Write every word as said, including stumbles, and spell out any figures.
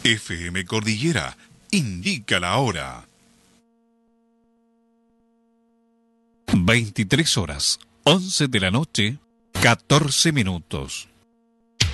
F M Cordillera indica la hora. veintitrés horas, once de la noche, catorce minutos.